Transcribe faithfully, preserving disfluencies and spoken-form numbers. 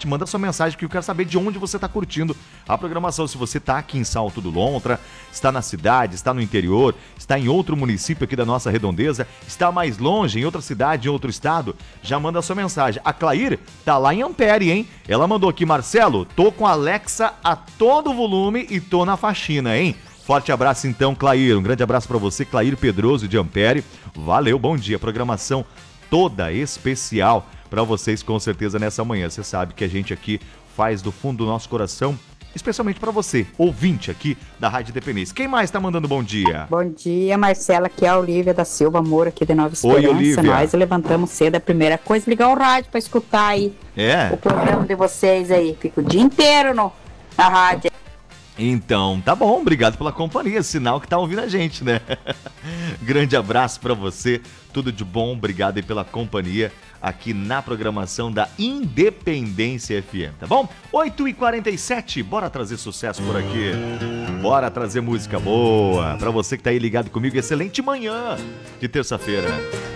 sete, manda sua mensagem que eu quero saber de onde você está curtindo a programação. Se você está aqui em Salto do Lontra, está na cidade, está no interior, está em outro município aqui da nossa redondeza, está mais longe, em outra cidade, em outro estado, já manda sua mensagem. A Clair tá lá em Ampere, hein? Ela mandou aqui: Marcelo, tô com a Alexa a todo volume e tô na faxina, hein? Forte abraço então, Clair. Um grande abraço para você, Clair Pedroso de Ampere. Valeu, bom dia. Programação toda especial para vocês, com certeza, nessa manhã. Você sabe que a gente aqui faz do fundo do nosso coração, especialmente para você, ouvinte aqui da Rádio Independência. Quem mais tá mandando bom dia? Bom dia, Marcela. Aqui é a Olívia da Silva Moura, aqui de Nova Esperança. Oi, Olívia. Nós levantamos cedo. A primeira coisa, ligar o rádio para escutar aí É? o programa de vocês aí. Fico o dia inteiro no, na rádio. Então, tá bom, obrigado pela companhia, sinal que tá ouvindo a gente, né? Grande abraço pra você, tudo de bom, obrigado aí pela companhia aqui na programação da Independência F M, tá bom? oito e quarenta e sete, bora trazer sucesso por aqui, bora trazer música boa pra você que tá aí ligado comigo. Excelente manhã de terça-feira.